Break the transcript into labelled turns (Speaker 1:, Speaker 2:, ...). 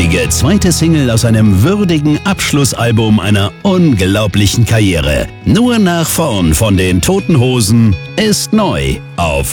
Speaker 1: traurige zweite Single aus einem würdigen Abschlussalbum einer unglaublichen Karriere. Nur nach vorn von den Toten Hosen ist neu auf